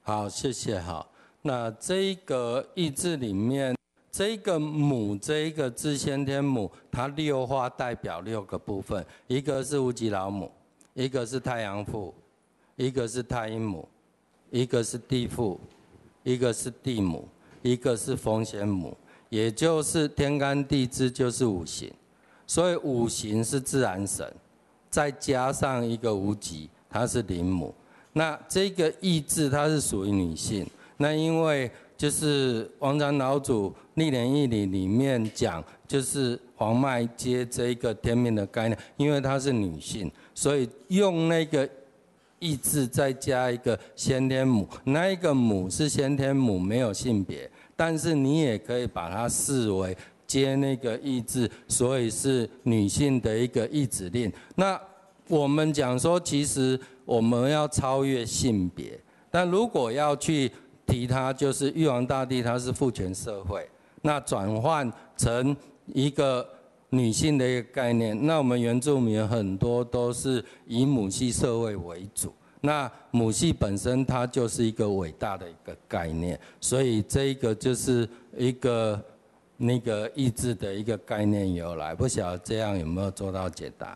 好，谢谢。好，那这一个意志里面，这一个母，这一个字先天母，它六画代表六个部分，一个是无极老母，一个是太阳父，一个是太阴母，一个是地父，一个是地母，一个是风仙母，也就是天干地支就是五行，所以五行是自然神，再加上一个无极，它是灵母。那这个意志它是属于女性，那因为就是王长老祖历年义理里面讲，就是黄脉接这一个天命的概念，因为它是女性，所以用那个意志再加一个先天母，那一个母是先天母，没有性别，但是你也可以把它视为接那个意志，所以是女性的一个意志令。那我们讲说，其实我们要超越性别，但如果要去提它，就是玉皇大帝他是父权社会，那转换成一个女性的一个概念，那我们原住民很多都是以母系社会为主，那母系本身它就是一个伟大的一个概念，所以这一个就是一个那个意志的一个概念由来，不晓得这样有没有做到解答？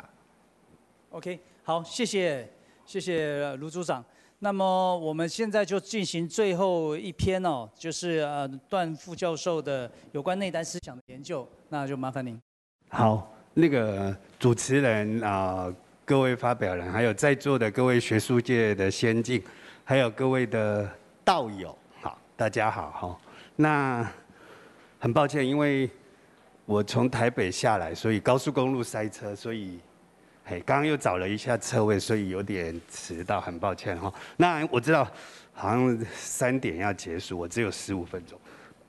OK， 好，谢谢卢组长。那么我们现在就进行最后一篇哦，就是段副教授的有关内丹思想的研究，那就麻烦您。 好，那个主持人各位发表人，还有在座的各位学术界的先进，还有各位的道友，好，大家好哈。那很抱歉，因为我从台北下来，所以高速公路塞车，所以。刚刚又找了一下车位，所以有点迟到，很抱歉哈。那我知道好像3点要结束，我只有15分钟。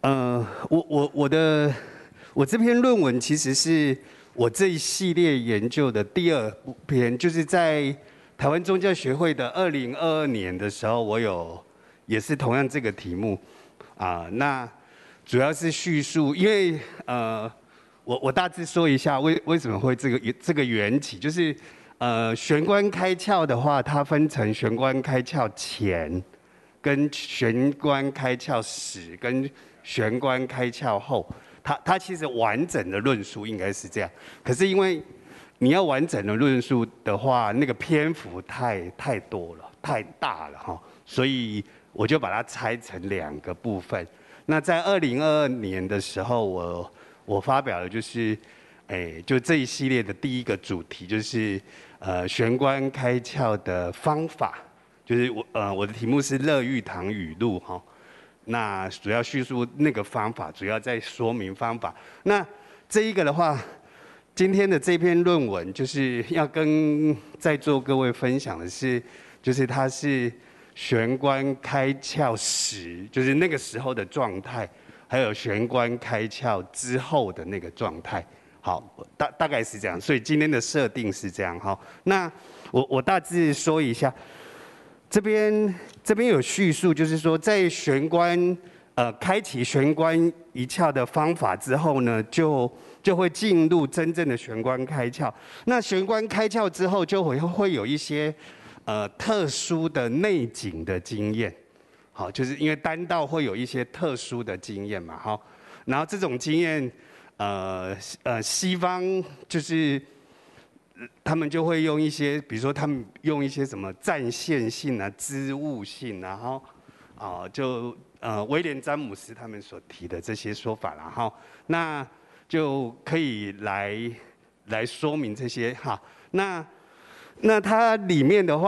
我这篇论文其实是我这一系列研究的第2篇，就是在台湾宗教协会的2022年的时候，我也是同样这个题目那主要是叙述，因为我大致说一下为什么会这个缘起，就是玄关开窍的话，它分成玄关开窍前、跟玄关开窍时、跟玄关开窍后，它其实完整的论述应该是这样。可是因为你要完整的论述的话，那个篇幅太多了，太大了哈，所以我就把它拆成2个部分。那在2022年的时候，我发表的就是，就这一系列的第1个主题，就是玄关开窍的方法，就是我的题目是乐玉堂语录哈，那主要叙述那个方法，主要在说明方法。那这一个的话，今天的这篇论文就是要跟在座各位分享的是，就是它是玄关开窍时，就是那个时候的状态。还有玄关开窍之后的那个状态，好，大概是这样，所以今天的设定是这样哈。那我大致说一下，这边有叙述，就是说在玄关开启玄关一窍的方法之后呢，就会进入真正的玄关开窍。那玄关开窍之后，就会有一些特殊的内景的经验。好，就是因为丹道会有一些特殊的经验嘛，哈，然后这种经验，西方就是他们就会用一些，比如说他们用一些什么暂现性啊、织物性啊，然后威廉詹姆斯他们所提的这些说法啦，哈，那就可以来说明这些哈，那它里面的话。